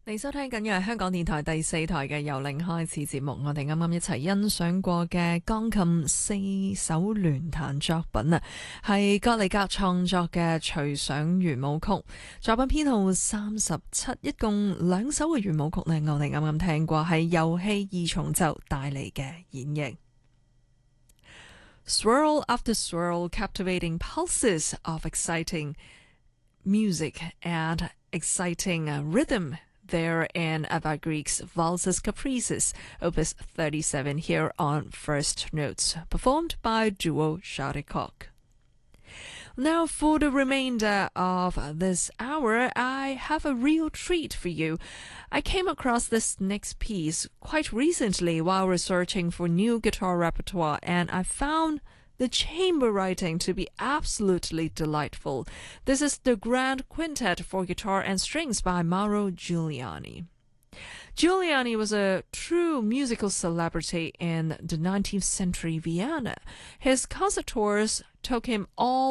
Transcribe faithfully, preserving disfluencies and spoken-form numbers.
你收聽緊嘅係香港電台第四台嘅由零開始節目，我哋啱啱一齊欣賞過嘅鋼琴四首聯彈作品啊，係格里格創作嘅隨想圓舞曲，作品編號三十七，一共兩首嘅圓舞曲呢，我哋啱啱聽過係遊戲二重奏帶嚟嘅演繹。Swirl after swirl, captivating pulses of exciting music and exciting rhythm.There in Ava Grieg's Valses Caprices, Opus thirty-seven, here on First Notes, performed by Duo Shattercock. Now, for the remainder of this hour, I have a real treat for you. I came across this next piece quite recently while researching for new guitar repertoire, and I found...the chamber writing to be absolutely delightful. This is the Grand Quintet for Guitar and Strings by Mauro Giuliani. Giuliani was a true musical celebrity in the nineteenth century Vienna. His concert tours took him all